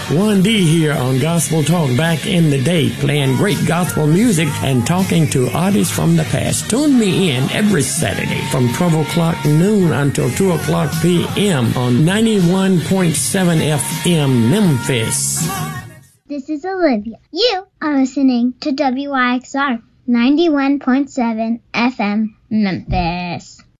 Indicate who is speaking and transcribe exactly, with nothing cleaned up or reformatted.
Speaker 1: Juan D here on Gospel Talk back in the day, playing great gospel music and talking to artists from the past. Tune me in every Saturday from twelve o'clock noon until two o'clock p.m. on ninety-one point seven F M Memphis.
Speaker 2: This is Olivia. You are listening to W Y X R ninety-one point seven F M Memphis.